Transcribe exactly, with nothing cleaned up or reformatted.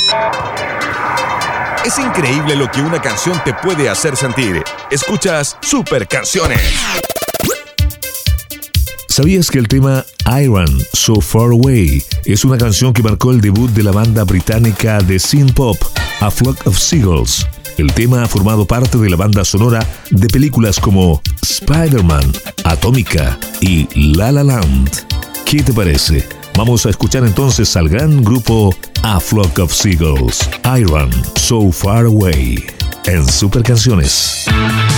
Es increíble lo que una canción te puede hacer sentir. Escuchas Super Canciones. ¿Sabías que el tema Iron, So Far Away es una canción que marcó el debut de la banda británica de synth pop A Flock of Seagulls? El tema ha formado parte de la banda sonora de películas como Spider-Man, Atómica y La La Land. ¿Qué te parece? Vamos a escuchar entonces al gran grupo A Flock of Seagulls, Iron, So Far Away, en Super Canciones.